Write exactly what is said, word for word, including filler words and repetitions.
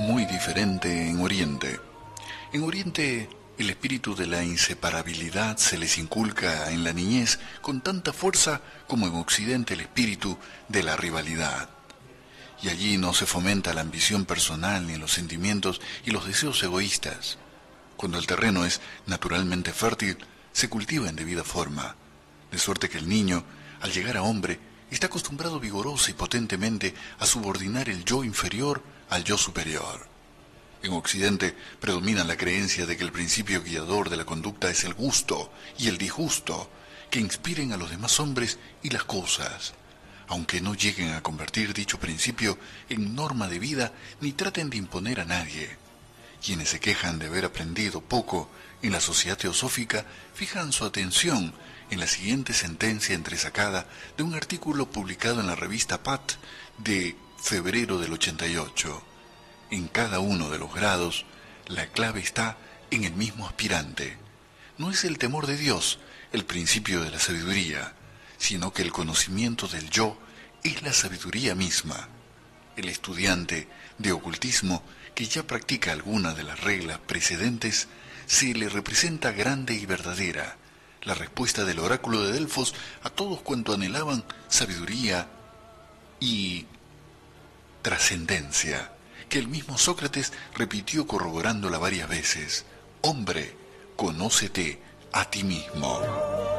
Muy diferente en Oriente. En Oriente, el espíritu de la inseparabilidad se les inculca en la niñez con tanta fuerza como en Occidente el espíritu de la rivalidad. Y allí no se fomenta la ambición personal ni los sentimientos y los deseos egoístas. Cuando el terreno es naturalmente fértil, se cultiva en debida forma, de suerte que el niño, al llegar a hombre, está acostumbrado vigorosa y potentemente a subordinar el yo inferior al yo superior. En Occidente predomina la creencia de que el principio guiador de la conducta es el gusto y el disgusto, que inspiren a los demás hombres y las cosas, aunque no lleguen a convertir dicho principio en norma de vida ni traten de imponer a nadie. Quienes se quejan de haber aprendido poco en la sociedad teosófica fijan su atención en la siguiente sentencia entresacada de un artículo publicado en la revista Pat de febrero del ochenta y ocho. En cada uno de los grados, la clave está en el mismo aspirante. No es el temor de Dios el principio de la sabiduría, sino que el conocimiento del yo es la sabiduría misma. El estudiante de ocultismo que ya practica alguna de las reglas precedentes se le representa grande y verdadera, la respuesta del oráculo de Delfos a todos cuanto anhelaban sabiduría y trascendencia, que el mismo Sócrates repitió corroborándola varias veces: hombre, conócete a ti mismo.